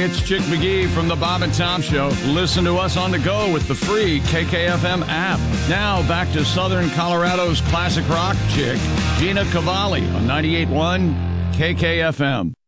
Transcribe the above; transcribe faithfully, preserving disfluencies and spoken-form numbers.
it's Chick McGee from the Bob and Tom Show. Listen to us on the go with the free K K F M app. Now back to Southern Colorado's classic rock chick, Gina Cavalli on ninety-eight point one K K F M.